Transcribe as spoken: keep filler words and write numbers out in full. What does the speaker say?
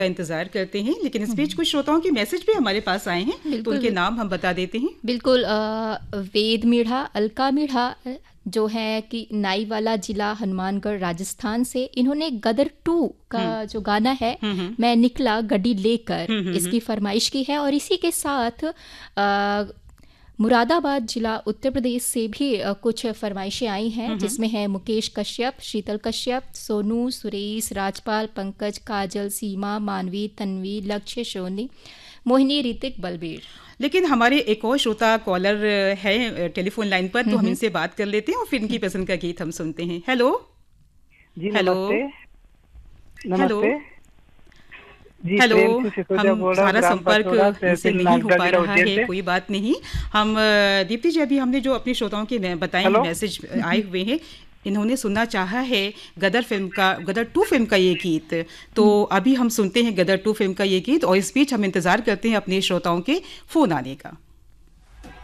का इंतजार करते हैं, लेकिन इस बीच कुछ श्रोताओं के मैसेज भी हमारे पास आए हैं, तो बिल्कुल उनके नाम हम बता देते हैं। बिल्कुल अ, वेद मीढ़ा, अलका मीढ़ा अ, जो है कि नाईवाला जिला हनुमानगढ़ राजस्थान से, इन्होंने गदर टू का हम्म जो गाना है हम्म हम्म मैं निकला गड्डी लेकर, हम्म हम्म हम्म इसकी फरमाइश की है। और इसी के साथ अ, मुरादाबाद जिला उत्तर प्रदेश से भी अ, कुछ फरमाइशें आई हैं, हम्म जिसमें है मुकेश कश्यप, शीतल कश्यप, सोनू, सुरेश, राजपाल, पंकज, काजल, सीमा, मानवी, तन्वी, लक्ष्य, सोनी, मोहिनी, ऋतिक, बलबीर। लेकिन हमारे एक और श्रोता कॉलर है टेलीफोन लाइन पर, तो हम्म हम हम्म इनसे बात कर लेते हैं और फिर इनकी पसंद का गीत हम सुनते हैं। हेलो जी हेलो नमस्ते। हेलो नमस्ते जी, हेलो। प्रेम से सिसोदिया हम बोल रहा हूँ, हमारा ग्राम संपर्क पटोड़ा, इनसे तहसील नहीं हो पा नागदा, जिला रहा उज्जैन है, से। कोई बात नहीं। हम अ, दीप्ति जी, अभी हमने जो अपने श्रोताओं के मैं- बताए हैं हेलो। मैसेज आए हुए हैं, इन्होंने सुनना चाहा है गदर फिल्म का, गदर टू फिल्म का ये गीत। तो अभी हम सुनते हैं गदर टू फिल्म का ये गीत, और इस बीच हम इंतज़ार करते हैं अपने श्रोताओं के फ़ोन आने का।